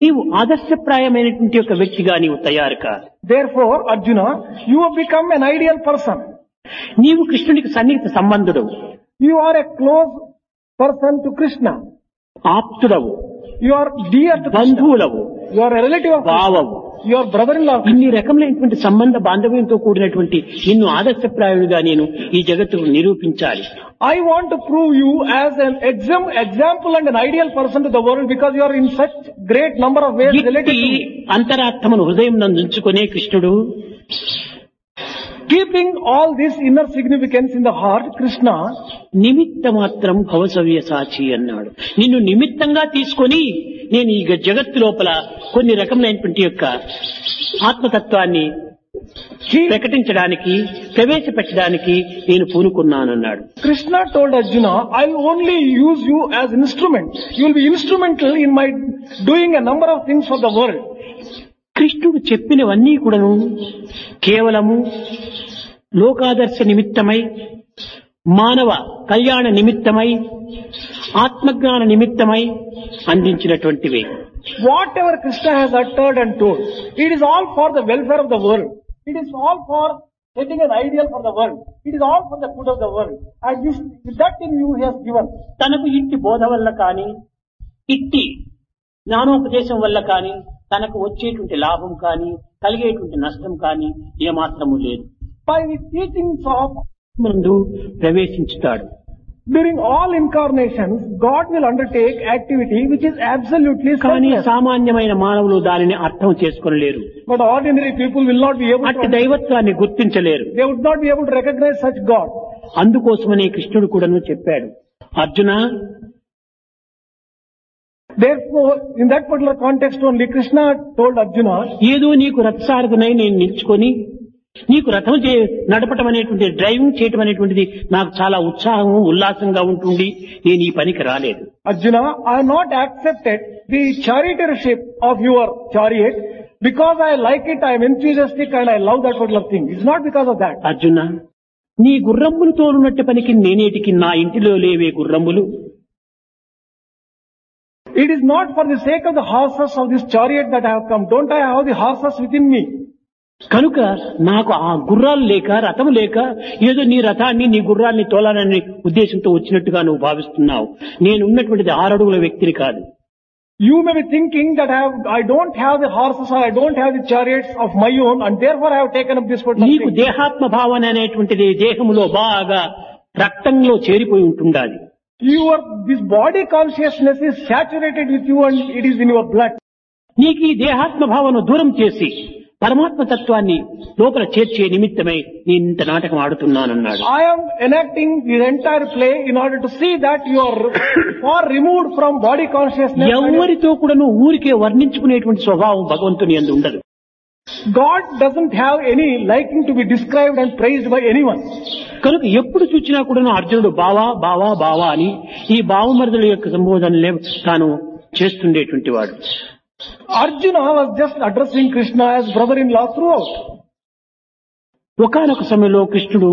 నీవు ఆదర్శప్రాయమైనటువంటి ఒక వ్యక్తిగా నీవు తయారు కా. Therefore, Arjuna, you have become an ideal person. నీవు కృష్ణునికి సన్నిహిత సంబంధుడు, You are a close person to Krishna. ఆప్తుడవు, You are dear to Krishna. బంధువులవు, You are a relative of Krishna. భావవు. You are brother-in-law of Krishna. ఇన్ని రకములైనటువంటి సంబంధ బాంధవ్యంతో కూడినటువంటి నిన్ను ఆదర్శప్రాయుడిగా నేను ఈ జగత్తుకు నిరూపించాలి. I want to prove you as an example and an ideal person to the world because you are in such great number of ways related ఇట్టి to me. అంతరాత్మను హృదయం నందుంచుకునే కృష్ణుడు Keeping all this inner significance in the heart, Krishna నిమిత్త మాత్రం భవసవ్య సాచి అన్నాడు. నిన్ను నిమిత్తంగా తీసుకొని నేను ఈ జగత్తు లోపల కొన్ని రకములైనటువంటి యొక్క ఆత్మతత్వాన్ని ప్రకటించడానికి ప్రవేశపెట్టడానికి నేను పూనుకున్నానన్నాడు. Krishna told Arjuna, I'll only use you as instrument. You will be instrumental in my doing a number of things for the world. కృష్ణుడు చెప్పినవన్నీ కూడాను కేవలము లోకాదర్శ నిమిత్తమై, మానవ కళ్యాణ నిమిత్తమై, ఆత్మజ్ఞాన నిమిత్తమై అందించినటువంటివే. Whatever Krishna has uttered and told, it is all for the welfare of the world. It is all for setting an ideal for the world. It is all for the good of the world. And this, that in you he has given. తనకు ఇట్టి బోధ వల్ల కానీ, ఇట్టి జ్ఞానోపదేశం వల్ల కానీ తనకు వచ్చేటువంటి లాభం కానీ కలిగేటువంటి నష్టం కానీ ఏమాత్రము లేదు. By the teachings of ముందు ప్రవేశించుతాడు. during all incarnations, God will undertake activity which is absolutely కానీ selfless. సామాన్యమైన మానవులు దానిని అర్థం చేసుకోలేరు. But ordinary people will not be able అట్టి to. దైవత్వాన్ని గుర్తించలేరు. They would not be able to recognize such God. అందుకోసమనే కృష్ణుడు కూడాను చెప్పాడు, Arjuna Therefore, in that particular context only, Krishna told Arjuna, ఏదో నీకు రథసారథనై నేను నిల్చుకొని నీకు రథం నడపటం అనేటువంటి డ్రైవింగ్ చేయటం అనేటువంటిది నాకు చాలా ఉత్సాహము ఉల్లాసంగా ఉంటుంది, నేను ఈ పనికి రాలేదు. Arjuna, I have not accepted the charioteership of your chariot because I like it, I am enthusiastic and I love that particular thing. It's not because of that. Arjuna, నీ గుర్రములు తోలునట్టు పనికి నేనేటికి నా ఇంటిలో లేవే గుర్రములు. It is not for the sake of the horses of this chariot that I have come. Don't I have the horses within me? కనుక నాకు ఆ గుర్రాలు లేక రథము లేక ఏదో నీ రథాన్ని నీ గుర్రాన్ని తోలాలనే ఉద్దేశంతో వచ్చినట్టుగా నువ్వు భావిస్తున్నావు. నేను ఉన్నటువంటిది 6 అడుగుల వ్యక్తిని కాదు. You may be thinking that I don't have the horses or I don't have the chariots of my own and therefore I have taken up this particular నీకు thing. దేహాత్మ భావన అనేటువంటిది దేహములో బాగా రక్తంలో చేరిపోయి ఉంటుండాలి. This body consciousness is saturated with you and it is in your blood. నీకు ఈ దేహాత్మ భావన దూరం చేసి పరమాత్మ తత్వాన్ని లోపల చేర్చే నిమిత్తమై నేను ఇంత నాటకం ఆడుతున్నానన్నాడు. I am enacting the entire play in order to see that you are far removed from body consciousness. ఎవరితో కూడాను ఊరికే వర్ణించుకునేటువంటి స్వభావం భగవంతుని యందు ఉండదు. God doesn't have any liking to be described and praised by anyone. కనుక ఎప్పుడు చూచినా కూడాను అర్జునుడు బావా బావా బావా అని ఈ బావమరుదుల యొక్క సంబోధనలే తాను చేస్తుండేటువంటి వాడు. Arjuna was just addressing Krishna as brother-in-law throughout. ఒకానొక సమయంలో కృష్ణుడు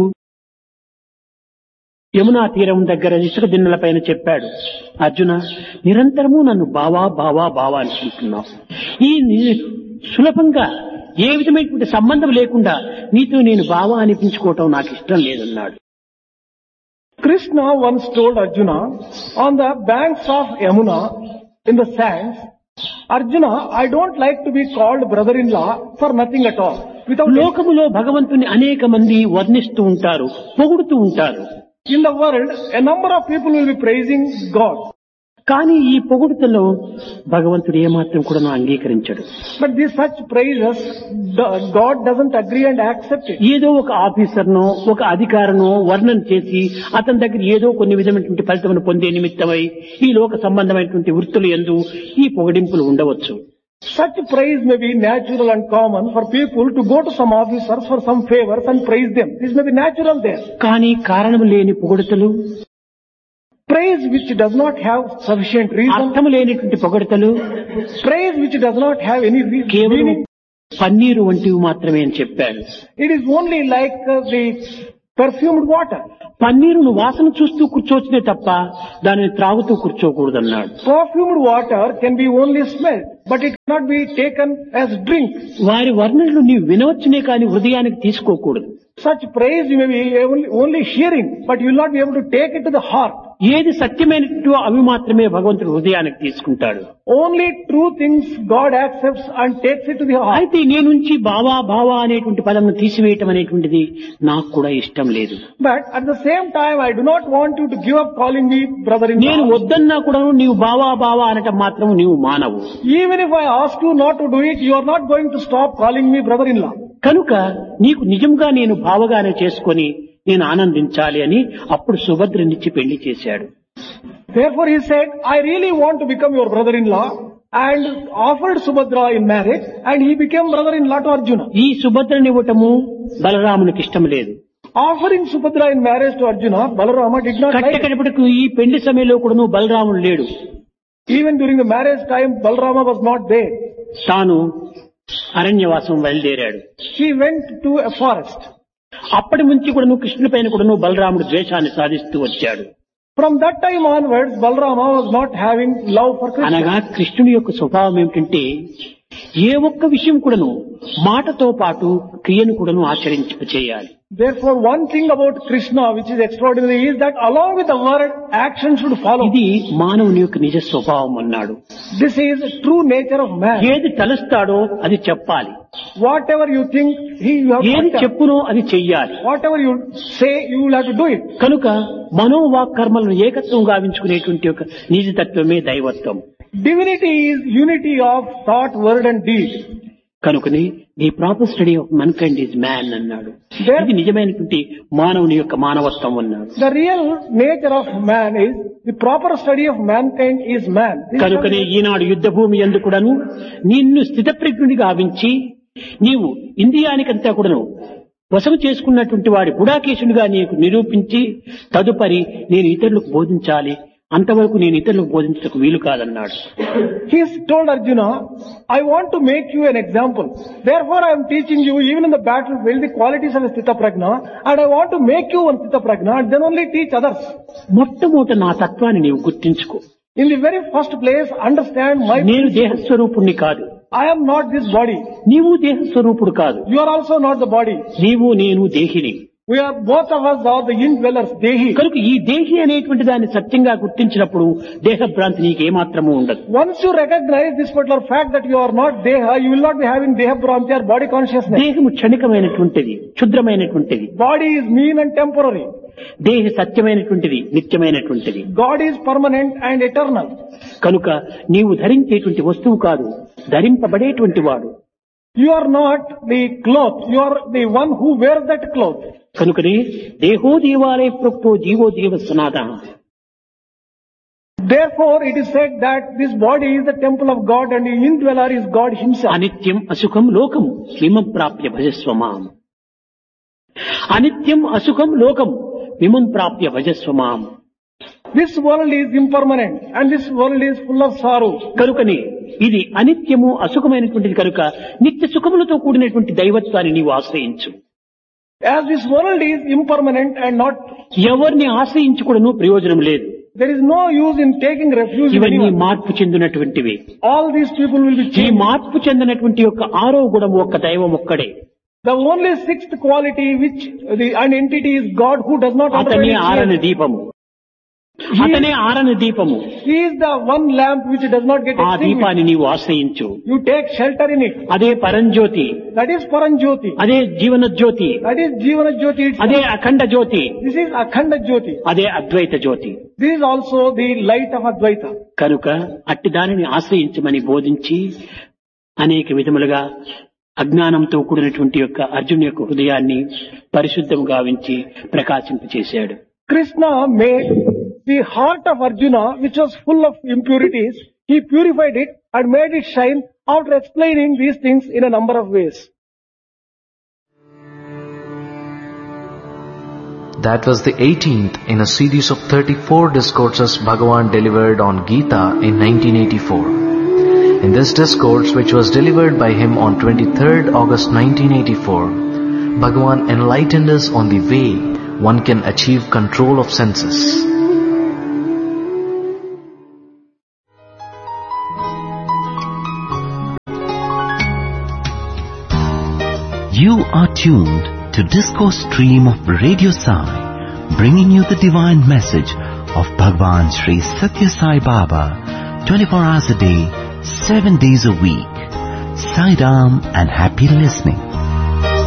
యమునా తీరం దగ్గర ఇసుక దిన్నెల పైన చెప్పాడు, అర్జున, నిరంతరము నన్ను బావా బావా బావా అనుకుంటున్నావు. ఈ సులభంగా ఏ విధమైనటువంటి సంబంధం లేకుండా నీతో నేను బావా అనిపించుకోవటం నాకు ఇష్టం లేదన్నాడు. Krishna once told Arjuna on the banks of Yamuna in the sands, Arjuna, I don't like to be called brother-in-law for nothing at all. లోకములో భగవంతుని అనేక మంది వర్ణిస్తూ ఉంటారు, పొగుడుతూ ఉంటారు. In the world, a number of people will be praising God. కానీ ఈ పొగుడుతలో భగవంతుడు ఏమాత్రం కూడా అంగీకరించడు. But these such praises, God doesn't agree and accept it. ఏదో ఒక ఆఫీసర్నో ఒక అధికారనో వర్ణన చేసి అతని దగ్గర ఏదో కొన్ని విధమైనటువంటి ఫలితమును పొందే నిమిత్తమై ఈ లోక సంబంధమైనటువంటి వృత్తులు యందు ఈ పొగడింపులు ఉండవచ్చు. Such praise may be natural and common for people to go to some officers for some favors and praise them. This may be natural there. కానీ కారణము లేని పొగడుతలు, praise which does not have sufficient reason, అర్థము లేనిటువంటి పొగడుతలు, praise which does not have any కేవలం meaning, paneer వంటివి మాత్రమే అని చెప్పాడు. it is only like the perfumed water. పన్నీరును వాసన చూస్తూ కూర్చోవచ్చునే తప్ప దానిని త్రాగుతూ కూర్చోకూడదన్నాడు. Perfumed water can be only smelled. but it cannot be taken as drink. వారి వర్ణనలు నీవు వినవచ్చునే కానీ హృదయానికి తీసుకోకూడదు. Such praise you may be only hearing, but you will not be able to take it to the heart. ఏది సత్యమైనట్టు అవి మాత్రమే భగవంతుడు హృదయానికి తీసుకుంటాడు. Only true things God accepts and takes it to the heart. అయితే నీ నుంచి బావా బావా అనేటువంటి పదమును తీసివేయటం అనేటువంటిది నాకు కూడా ఇష్టం లేదు. But at the same time, I do not want you to give up calling me brother-in-law. నేను వద్దన్నా కూడా నీవు బావా బావా అనటం మాత్రం నీవు మానవు. Even if I ask you not to do it, you are not going to stop calling me brother-in-law. కనుక నీకు నిజంగా నేను బావగానే చేసుకొని నేను ఆనందించాలి అని అప్పుడు సుభద్రనిచ్చి పెళ్లి చేశాడు. Therefore he said, I really want to become your brother-in-law, and offered Subhadra in marriage, and he became brother-in-law to Arjuna. ఈ సుభద్రని ఇవ్వటము బలరామునికి ఇష్టం లేదు. Offering Subhadra in marriage to Arjuna, Balarama did not like it. కట్టకడపటికి ఈ పెళ్లి సమయంలో కూడాను బలరాముడు లేడు. Even during the marriage time, Balarama was not there. తాను అరణ్యవాసం బయలుదేరాడు. He went to a forest. అప్పటి నుంచి కూడాను కృష్ణుడి పైన కూడాను బలరాముడు ద్వేషాన్ని సాధిస్తూ వచ్చాడు. From that time onwards, Balarama was not having love for Krishna. అనగా కృష్ణుడి యొక్క స్వభావం ఏమిటంటే ఏ ఒక్క విషయం కూడాను మాటతో పాటు క్రియను కూడాను చేయాలి. Therefore, one thing about Krishna which is extraordinary is that along with the word, action should follow. ఇది మానవుని యొక్క నిజ స్వభావం అన్నాడు. This is true nature of man. ఏది తలస్తాడో అది చెప్పాలి. Whatever you think, you have ఏది to utter. చెప్పునో అది చెయ్యాలి. Whatever you say, you will have to do it. కనుక మనోవాక్ కర్మలను ఏకత్వం గావించుకునేటువంటి ఒక నిజతత్వమే దైవత్వం. Divinity is unity of thought, word and deed. కనుకని the proper study of మన్కైండ్ is man అన్నాడు. ఇది నిజమైనటువంటి మానవుని యొక్క మానవత్వం అన్నాడు. The real nature of man is, the proper study of mankind is man. కనుకనే ఈనాడు యుద్ధ భూమి యందు కూడాను నిన్ను స్థితప్రజ్ఞుడిగా గావించి నీవు ఇంద్రియానికంతా కూడాను వశం చేసుకున్నటువంటి వాడి గుడాకేశునిగా నీకు నిరూపించి తదుపరి నేను ఇతరులకు బోధించాలి, అంతవరకు నేను ఇతరులకు బోధించటకు వీలు కాదన్నాడు. He told Arjuna, I want to make you an example. Therefore I am teaching you even in the battlefield the qualities of a Sthita Prajna, and I want to make you one Sthita Prajna and then only teach others. మొట్టమొదట నా తత్వాన్ని నీవు గుర్తించుకో. In the very first place, understand my నేను దేహస్వరూపుణ్ణి కాదు. I am not this body. నీవు దేహస్వరూపుడు కాదు. You are also not the body. నీవు నేను దేహిని. We are, both of us are the indwellers, Dehi. కనుక ఈ దేహి అనేటువంటి దాన్ని సత్యంగా గుర్తించినప్పుడు దేహభ్రాంతి నీకు ఏమాత్రము ఉండదు. Once you recognize this particular fact that you are not Deha, you will not be having Deha Bhranti or body consciousness. దేహము క్షణికమైనటువంటిది, క్షుద్రమైనటువంటిది. Body is mean and temporary. దేహి సత్యమైనటువంటిది, నిత్యమైనటువంటిది. God is permanent and eternal. కనుక నీవు ధరించేటువంటి వస్తువు కాదు, ధరింపబడేటువంటి వాడు. You are not the cloth, you are the one who wears that cloth. కనుకనే దేహో దేవాలయ ప్రోక్తో GO దేవ సనాతన. Therefore it is said that this body is the temple of God and the indweller is God himself. అనిత్యం అసుఖం లోకం మిమం ప్రాప్య భజస్వమాం. అనిత్యం అసుఖం లోకం మిమం ప్రాప్య భజస్వమాం. This world is impermanent and this world is full of sorrow. కనుకనే ఇది అనిత్యము అసుఖమైనటువంటిది కనుక నిత్య సుఖములతో కూడినటువంటి దైవత్వాన్ని నీవు ఆశ్రయించు. As this world is impermanent and not, ఎవరిని ఆశ్రయించుకోవడం ప్రయోజనం లేదు. there is no use in taking refuge in ఇవన్నీ anyone. మార్పు చెందినటువంటివి. All these people will be ఈ changed. మార్పు చెందినటువంటి యొక్క ఆరో గుణము ఒక్క దైవం ఒక్కడే. The only sixth quality which an entity is God who does not అతనే operate. ఆరని దీపము. అతనే ఆరని దీపము. He is the one lamp which does not get ఆ extinguished. దీపాన్ని నీవు ఆశ్రయించు. You take shelter in it. అదే పరంజ్యోతి, That is Paranjyoti. అదే Jeevan Jyoti, That is Jivana Jyoti itself. అదే అఖండ జ్యోతి, This is Akhanda Jyoti. అదే అద్వైత జ్యోతి. This is also the light of Advaita. కనుక అట్టి దానిని ఆశ్రయించమని బోధించి అనేక విధములుగా అజ్ఞానంతో కూడినటువంటి యొక్క అర్జున్ యొక్క హృదయాన్ని పరిశుద్ధం గావించి ప్రకాశింపచేశాడు. Krishna made the heart of Arjuna, which was full of impurities, he purified it and made it shine after explaining these things in a number of ways. That was the 18th in a series of 34 discourses Bhagavan delivered on Gita in 1984. In this discourse, which was delivered by him on 23rd August 1984, Bhagavan enlightened us on the way one can achieve control of senses. You are tuned to Discourse Stream of Radio Sai, bringing you the divine message of Bhagwan Sri Satya Sai Baba, 24 hours a day, 7 days a week. Sai Ram and happy listening.